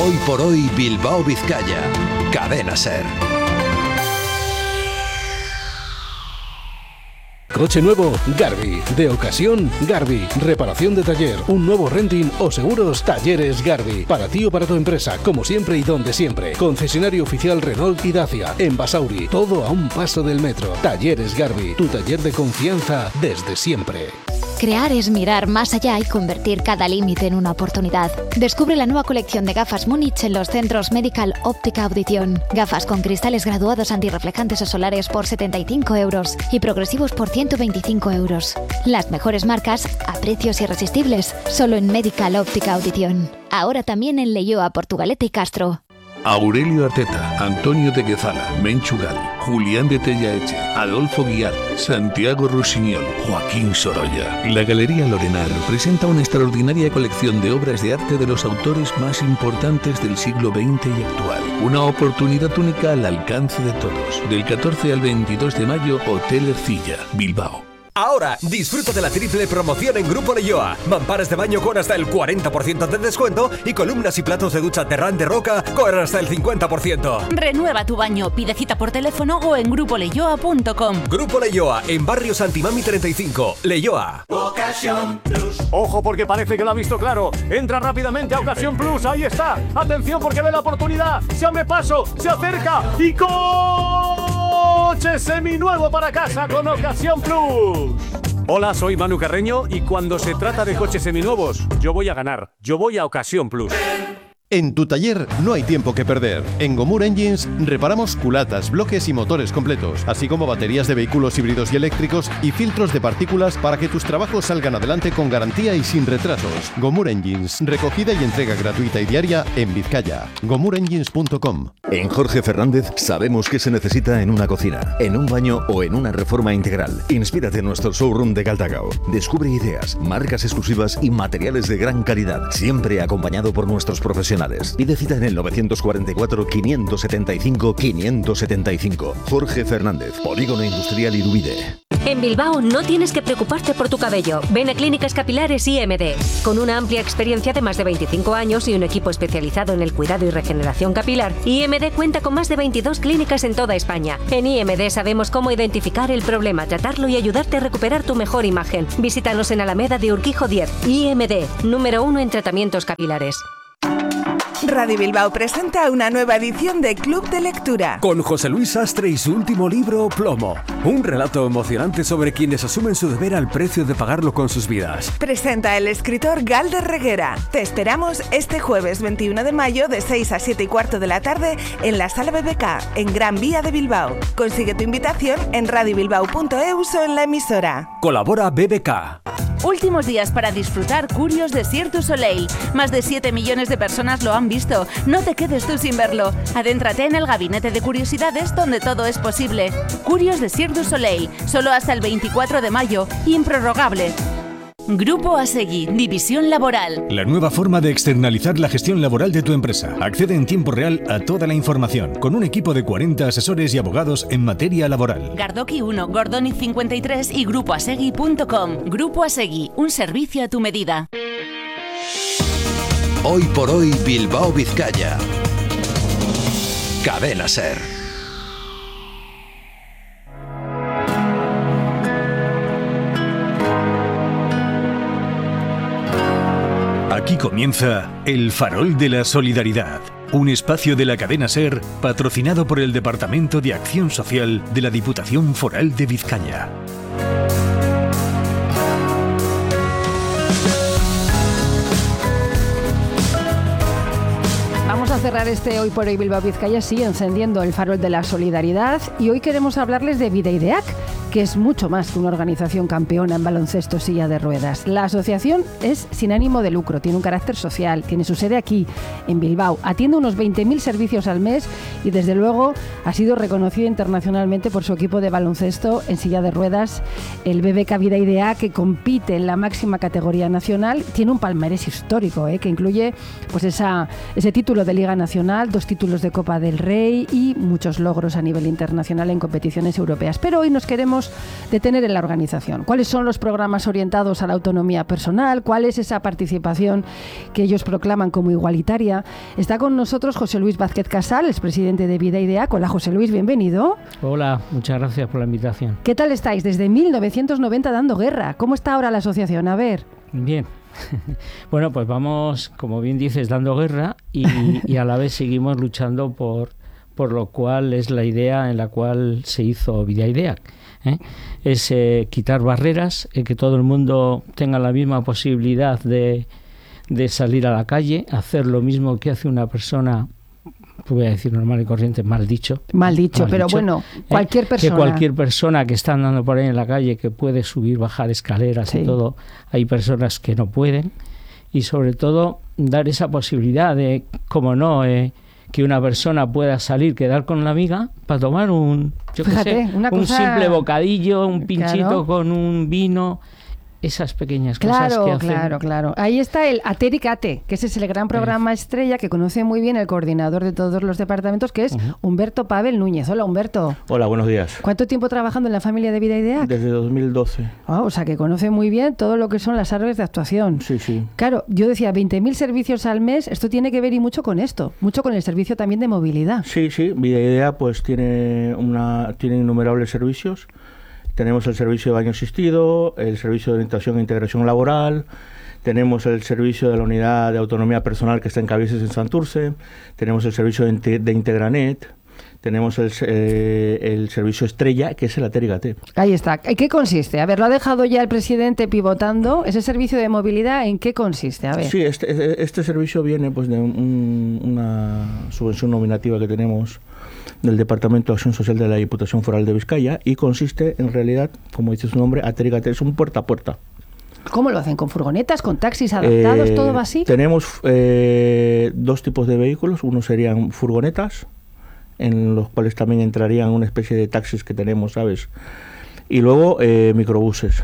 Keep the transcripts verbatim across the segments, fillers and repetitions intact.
Hoy por hoy Bilbao Vizcaya. Cadena SER. Coche nuevo, Garbi. De ocasión, Garbi. Reparación de taller, un nuevo renting o seguros, Talleres Garbi. Para ti o para tu empresa, como siempre y donde siempre. Concesionario oficial Renault y Dacia. En Basauri, todo a un paso del metro. Talleres Garbi, tu taller de confianza desde siempre. Crear es mirar más allá y convertir cada límite en una oportunidad. Descubre la nueva colección de gafas Múnich en los centros Medical Óptica Audición. Gafas con cristales graduados antirreflejantes o solares por setenta y cinco euros y progresivos por ciento veinticinco euros. Las mejores marcas a precios irresistibles, solo en Medical Óptica Audición. Ahora también en Leioa, Portugalete y Castro. Aurelio Arteta, Antonio de Guezala, Menchugal, Julián de Tellaeche, Adolfo Guiar, Santiago Rusiñol, Joaquín Sorolla. La Galería Lorenar presenta una extraordinaria colección de obras de arte de los autores más importantes del siglo veinte y actual. Una oportunidad única al alcance de todos. Del catorce al veintidós de mayo, Hotel Ercilla, Bilbao. Ahora, disfruta de la triple promoción en Grupo Leioa. Mamparas de baño con hasta el cuarenta por ciento de descuento y columnas y platos de ducha Terrán de Roca con hasta el cincuenta por ciento. Renueva tu baño, pide cita por teléfono o en grupo leioa punto com. Grupo Leioa, en Barrio Santimami treinta y cinco, Leioa. Ocasión Plus. Ojo, porque parece que lo ha visto claro. Entra rápidamente a Ocasión Plus, ahí está. Atención porque ve la oportunidad. Se abre paso, se acerca y coche seminuevo para casa con Ocasión Plus. Hola, soy Manu Carreño y cuando se trata de coches seminuevos, yo voy a ganar. Yo voy a Ocasión Plus. En tu taller no hay tiempo que perder. En Gomur Engines reparamos culatas, bloques y motores completos, así como baterías de vehículos híbridos y eléctricos y filtros de partículas para que tus trabajos salgan adelante con garantía y sin retrasos. Gomur Engines, recogida y entrega gratuita y diaria en Vizcaya. gomur engines punto com. En Jorge Fernández sabemos qué se necesita en una cocina, en un baño o en una reforma integral. Inspírate en nuestro showroom de Galdacao. Descubre ideas, marcas exclusivas y materiales de gran calidad, siempre acompañado por nuestros profesionales. Pide cita en el novecientos cuarenta y cuatro, quinientos setenta y cinco, quinientos setenta y cinco. Jorge Fernández, Polígono Industrial Irubide. En Bilbao no tienes que preocuparte por tu cabello. Ven a Clínicas Capilares I M D. Con una amplia experiencia de más de veinticinco años y un equipo especializado en el cuidado y regeneración capilar, I M D cuenta con más de veintidós clínicas en toda España. En I M D sabemos cómo identificar el problema, tratarlo y ayudarte a recuperar tu mejor imagen. Visítanos en Alameda de Urquijo diez. I M D, número uno en tratamientos capilares. Radio Bilbao presenta una nueva edición de Club de Lectura. Con José Luis Sastre y su último libro, Plomo. Un relato emocionante sobre quienes asumen su deber al precio de pagarlo con sus vidas. Presenta el escritor Galder Reguera. Te esperamos este jueves veintiuno de mayo de seis a siete y cuarto de la tarde en la Sala B B K, en Gran Vía de Bilbao. Consigue tu invitación en radio bilbao punto e u o en la emisora. Colabora B B K. Últimos días para disfrutar Curios de Cirque du Soleil. Más de siete millones de personas lo han visto. No te quedes tú sin verlo. Adéntrate en el gabinete de curiosidades donde todo es posible. Curios de Cirque du Soleil. Solo hasta el veinticuatro de mayo. Improrrogable. Grupo Asegui, División Laboral. La nueva forma de externalizar la gestión laboral de tu empresa. Accede en tiempo real a toda la información, con un equipo de cuarenta asesores y abogados en materia laboral. Gardoki uno, Gordoni cincuenta y tres y grupo asegui punto com. Grupo Asegui, un servicio a tu medida. Hoy por hoy Bilbao Vizcaya. Cadena SER. Aquí comienza El Farol de la Solidaridad, un espacio de la cadena SER patrocinado por el Departamento de Acción Social de la Diputación Foral de Vizcaya. Vamos a cerrar este Hoy por Hoy Bilbao Vizcaya, sí, encendiendo el farol de la solidaridad, y hoy queremos hablarles de Bideideak, que es mucho más que una organización campeona en baloncesto silla de ruedas. La asociación es sin ánimo de lucro, tiene un carácter social, tiene su sede aquí, en Bilbao, atiende unos veinte mil servicios al mes y desde luego ha sido reconocida internacionalmente por su equipo de baloncesto en silla de ruedas, el B B K Bideideak, que compite en la máxima categoría nacional. Tiene un palmarés histórico, ¿eh? que incluye pues esa, ese título de Liga Liga Nacional, dos títulos de Copa del Rey y muchos logros a nivel internacional en competiciones europeas. Pero hoy nos queremos detener en la organización. ¿Cuáles son los programas orientados a la autonomía personal? ¿Cuál es esa participación que ellos proclaman como igualitaria? Está con nosotros José Luis Vázquez Casal, es presidente de Vida I D E A C. Hola José Luis, bienvenido. Hola, muchas gracias por la invitación. ¿Qué tal estáis? Desde mil novecientos noventa dando guerra. ¿Cómo está ahora la asociación? A ver. Bien. Bueno, pues vamos, como bien dices, dando guerra y, y a la vez seguimos luchando por, por lo cual es la idea en la cual se hizo Vida I D E A C. ¿eh? Es eh, quitar barreras, eh, que todo el mundo tenga la misma posibilidad de, de salir a la calle, hacer lo mismo que hace una persona, voy a decir normal y corriente, mal dicho. Mal dicho, mal pero dicho, bueno, cualquier eh, persona. Que cualquier persona que está andando por ahí en la calle, que puede subir, bajar escaleras sí. y todo, hay personas que no pueden. Y sobre todo, dar esa posibilidad de, como no, eh, que una persona pueda salir, quedar con la amiga para tomar un, yo qué sé, una un cosa... simple bocadillo, un pinchito claro. con un vino. Esas pequeñas claro, cosas que hacen. Claro, claro. Ahí está el Atericate, que ese es el gran programa estrella que conoce muy bien el coordinador de todos los departamentos, que es uh-huh. Humberto Pavel Núñez. Hola, Humberto. Hola, buenos días. ¿Cuánto tiempo trabajando en la familia de Vida I D E A C? Desde dos mil doce. Oh, o sea, que conoce muy bien todo lo que son las áreas de actuación. Sí, sí. Claro, yo decía veinte mil servicios al mes, esto tiene que ver y mucho con esto, mucho con el servicio también de movilidad. Sí, sí, Vida I D E A C pues tiene, una, tiene innumerables servicios. Tenemos el servicio de baño asistido, el servicio de orientación e integración laboral, tenemos el servicio de la unidad de autonomía personal que está en Cabieces, en Santurce, tenemos el servicio de, de Integranet, tenemos el, eh, el servicio estrella, que es el Atericate. Ahí está. ¿En qué consiste? A ver, lo ha dejado ya el presidente pivotando. ¿Ese servicio de movilidad en qué consiste? A ver. Sí, este, este servicio viene pues de un, una subvención nominativa que tenemos del Departamento de Acción Social de la Diputación Foral de Vizcaya y consiste en realidad, como dice su nombre, Atericate, es un puerta a puerta. ¿Cómo lo hacen? ¿Con furgonetas, con taxis adaptados, eh, todo va así? Tenemos eh, dos tipos de vehículos, uno serían furgonetas, en los cuales también entrarían una especie de taxis que tenemos, ¿sabes? Y luego eh, microbuses.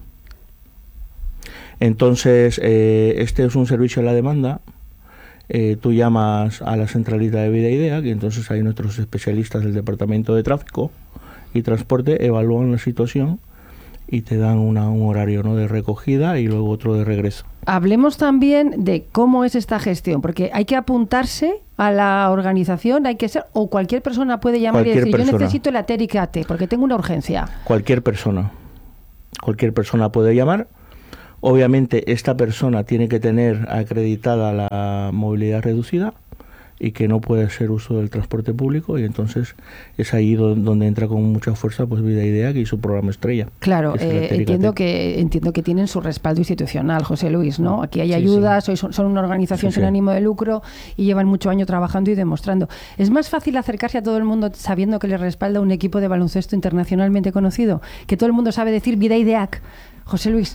Entonces, eh, este es un servicio a la demanda. Eh, tú llamas a la centralita de Vida I D E A C y entonces ahí nuestros especialistas del Departamento de Tráfico y Transporte evalúan la situación y te dan una, un horario, ¿no?, de recogida y luego otro de regreso. Hablemos también de cómo es esta gestión, porque hay que apuntarse a la organización, hay que ser, o cualquier persona puede llamar cualquier y decir, persona. Yo necesito el Atericate porque tengo una urgencia. Cualquier persona, cualquier persona puede llamar. Obviamente esta persona tiene que tener acreditada la movilidad reducida y que no puede hacer uso del transporte público y entonces es ahí donde entra con mucha fuerza pues Vida I D E A C y su programa estrella. Claro, eh, entiendo que entiendo que tienen su respaldo institucional, José Luis, ¿no? Aquí hay sí, ayudas, sí. Son, son una organización sí, sin sí. ánimo de lucro y llevan mucho año trabajando y demostrando. ¿Es más fácil acercarse a todo el mundo sabiendo que les respalda un equipo de baloncesto internacionalmente conocido? Que todo el mundo sabe decir Vida I D E A C. José Luis.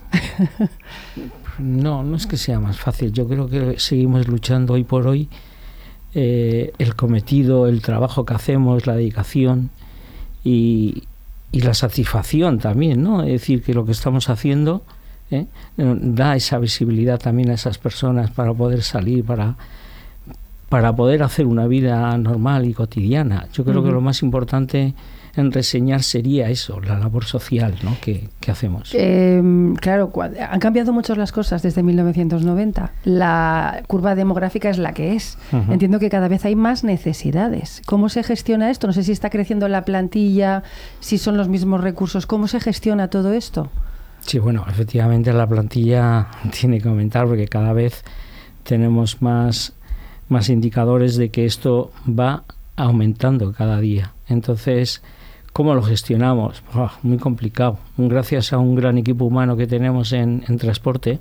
No, no es que sea más fácil. Yo creo que seguimos luchando hoy por hoy. Eh, el cometido, el trabajo que hacemos, la dedicación y, y la satisfacción también, ¿no? Es decir, que lo que estamos haciendo ¿eh? da esa visibilidad también a esas personas para poder salir, para, para poder hacer una vida normal y cotidiana. Yo creo uh-huh. que lo más importante en reseñar sería eso, la labor social, ¿no?, que, que hacemos. Eh, claro, han cambiado mucho las cosas desde mil novecientos noventa. La curva demográfica es la que es. Uh-huh. Entiendo que cada vez hay más necesidades. ¿Cómo se gestiona esto? No sé si está creciendo la plantilla, si son los mismos recursos. ¿Cómo se gestiona todo esto? Sí, bueno, efectivamente la plantilla tiene que aumentar porque cada vez tenemos más, más indicadores de que esto va aumentando cada día. Entonces, ¿cómo lo gestionamos? Oh, muy complicado. Gracias a un gran equipo humano que tenemos en, en transporte,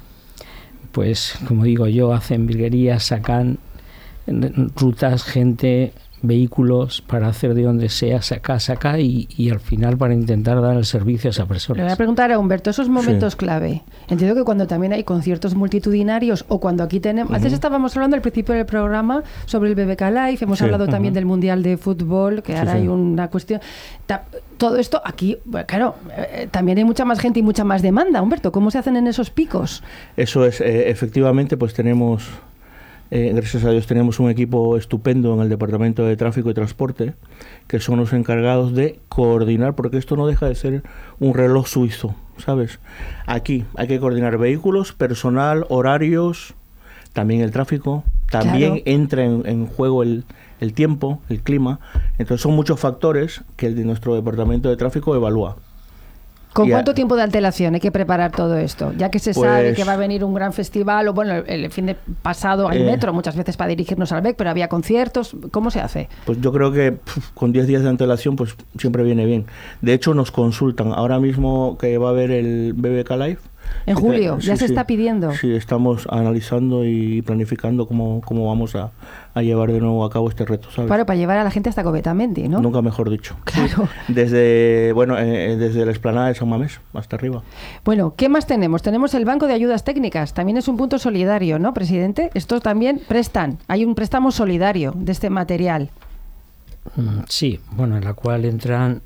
pues, como digo yo, hacen virguerías, sacan rutas, gente, vehículos para hacer de donde sea, saca, saca y, y al final para intentar dar el servicio a esa persona. Le voy a preguntar a Humberto, esos momentos sí. clave. Entiendo que cuando también hay conciertos multitudinarios o cuando aquí tenemos... Uh-huh. Antes estábamos hablando al principio del programa sobre el B B K Live, hemos sí. hablado uh-huh. también del Mundial de Fútbol, que sí, ahora sí. hay una cuestión... Ta- todo esto aquí, bueno, claro, eh, también hay mucha más gente y mucha más demanda. Humberto, ¿cómo se hacen en esos picos? Eso es, eh, efectivamente, pues tenemos... Eh, gracias a Dios tenemos un equipo estupendo en el Departamento de Tráfico y Transporte, que son los encargados de coordinar, porque esto no deja de ser un reloj suizo, ¿sabes? Aquí hay que coordinar vehículos, personal, horarios, también el tráfico, también claro. entra en, en juego el, el tiempo, el clima. Entonces son muchos factores que el de nuestro Departamento de Tráfico evalúa. ¿Con y cuánto a, tiempo de antelación hay que preparar todo esto? Ya que se pues, sabe que va a venir un gran festival, o bueno, el, el fin de pasado hay eh, metro muchas veces para dirigirnos al B E C, pero había conciertos, ¿cómo se hace? Pues yo creo que pf, con diez días de antelación pues siempre viene bien. De hecho nos consultan, ahora mismo que va a haber el B B K Live. En julio, que, ya sí, se sí, está pidiendo. Sí, estamos analizando y planificando cómo, cómo vamos a, a llevar de nuevo a cabo este reto, ¿sabes? Claro, para llevar a la gente hasta Covetamendi, ¿no? Nunca mejor dicho. Claro. Sí, desde, bueno, eh, desde la explanada de San Mamés hasta arriba. Bueno, ¿qué más tenemos? Tenemos el Banco de Ayudas Técnicas, también es un punto solidario, ¿no, presidente? Estos también prestan, hay un préstamo solidario de este material. Sí, bueno, en la cual entran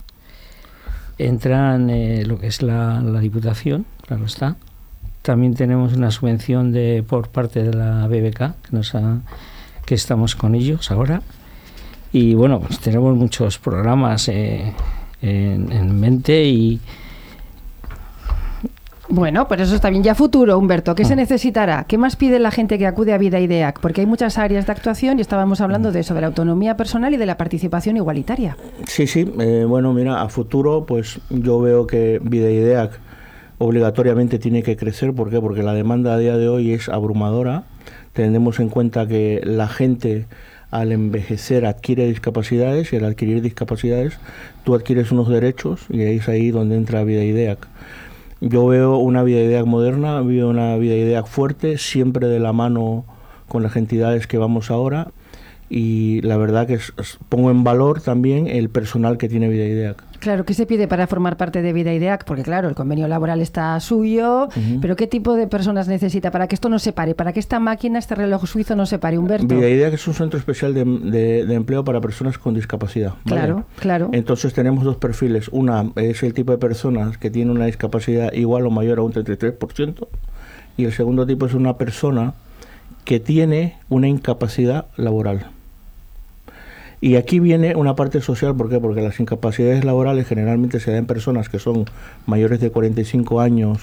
entran eh, lo que es la, la Diputación, claro está. También tenemos una subvención de por parte de la B B K, que, nos ha, que estamos con ellos ahora. Y bueno, pues tenemos muchos programas eh, en, en mente y... Bueno, pues eso está bien. Ya futuro, Humberto, ¿qué se necesitará? ¿Qué más pide la gente que acude a Vida IDEAC? Porque hay muchas áreas de actuación y estábamos hablando de eso, de la autonomía personal y de la participación igualitaria. Sí, sí. Eh, bueno, mira, a futuro, pues yo veo que Vida IDEAC obligatoriamente tiene que crecer. ¿Por qué? Porque la demanda a día de hoy es abrumadora. Tenemos en cuenta que la gente al envejecer adquiere discapacidades y al adquirir discapacidades tú adquieres unos derechos y es ahí donde entra Vida IDEAC. Yo veo una Vida IDEAC moderna, veo una Vida IDEAC fuerte, siempre de la mano con las entidades que vamos ahora, y la verdad que es, es, pongo en valor también el personal que tiene Vida IDEAC. Claro, ¿qué se pide para formar parte de Vida IDEAC? Porque claro, el convenio laboral está suyo, uh-huh. pero ¿qué tipo de personas necesita para que esto no se pare, para que esta máquina, este reloj suizo no se pare, Humberto? Vida IDEAC es un centro especial de, de, de empleo para personas con discapacidad, ¿vale? Claro, claro. Entonces tenemos dos perfiles. Una es el tipo de personas que tiene una discapacidad igual o mayor a un treinta y tres por ciento, y el segundo tipo es una persona que tiene una incapacidad laboral. Y aquí viene una parte social, ¿por qué? Porque las incapacidades laborales generalmente se dan en personas que son mayores de cuarenta y cinco años,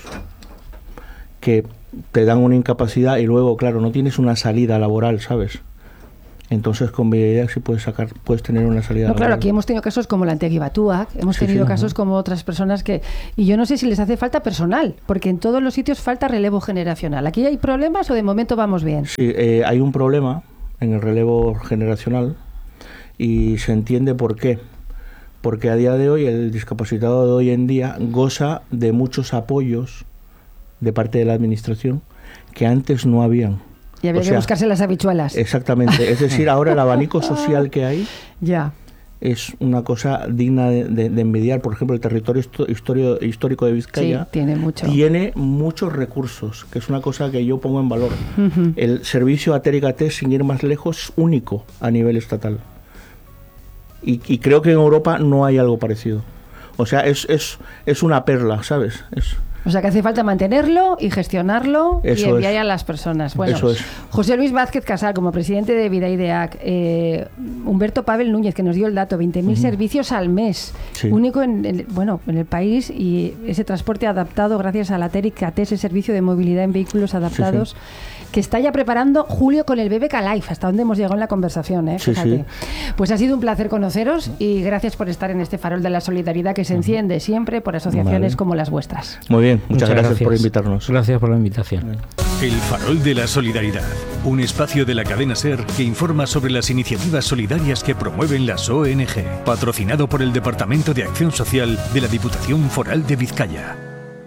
que te dan una incapacidad y luego, claro, no tienes una salida laboral, ¿sabes? Entonces con Vida IDEAC sí puedes sacar, puedes tener una salida no, laboral. Claro, aquí hemos tenido casos como la Antegui Batuac, hemos sí, tenido sí, casos ajá. como otras personas que... Y yo no sé si les hace falta personal, porque en todos los sitios falta relevo generacional. ¿Aquí hay problemas o de momento vamos bien? Sí, eh, hay un problema en el relevo generacional. Y se entiende por qué. Porque a día de hoy el discapacitado de hoy en día goza de muchos apoyos de parte de la administración que antes no habían. Y había o que sea, buscarse las habichuelas. Exactamente. Es decir, ahora el abanico social que hay ya es una cosa digna de, de, de envidiar. Por ejemplo, el territorio histórico, histórico de Vizcaya sí, tiene, mucho. tiene muchos recursos, que es una cosa que yo pongo en valor. Uh-huh. El servicio Atérigate, sin ir más lejos, es único a nivel estatal. Y, y creo que en Europa no hay algo parecido. O sea, es, es, es una perla, ¿sabes? Es... O sea, que hace falta mantenerlo y gestionarlo Eso y enviar es. a las personas. Bueno, Eso es. José Luis Vázquez Casal, como presidente de Vida IDEAC, eh, Humberto Pavel Núñez, que nos dio el dato, veinte mil uh-huh. servicios al mes, sí. único en el, bueno, en el país, y ese transporte adaptado gracias a la Atérigate, ese servicio de movilidad en vehículos adaptados, sí, sí. que está ya preparando Julio con el B B K Live, hasta donde hemos llegado en la conversación, ¿eh? Sí, Fíjate. sí. Pues ha sido un placer conoceros y gracias por estar en este farol de la solidaridad que se enciende siempre por asociaciones vale. como las vuestras. Muy bien, muchas, muchas gracias, gracias por invitarnos. Gracias por la invitación. El Farol de la Solidaridad, un espacio de la cadena SER que informa sobre las iniciativas solidarias que promueven las O N G, patrocinado por el Departamento de Acción Social de la Diputación Foral de Vizcaya.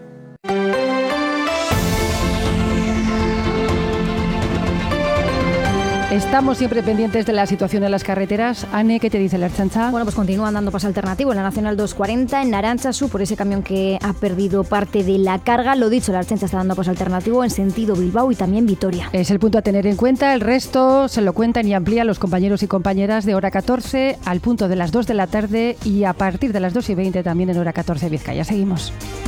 Estamos siempre pendientes de la situación en las carreteras. Ane, ¿qué te dice la Ertzaintza? Bueno, pues continúan dando paso alternativo en la Nacional doscientos cuarenta, en Arantzazu, por ese camión que ha perdido parte de la carga. Lo dicho, la Ertzaintza está dando paso alternativo en sentido Bilbao y también Vitoria. Es el punto a tener en cuenta. El resto se lo cuentan y amplían los compañeros y compañeras de hora catorce al punto de las dos de la tarde y a partir de las dos y veinte también en hora catorce Vizcaya. Seguimos.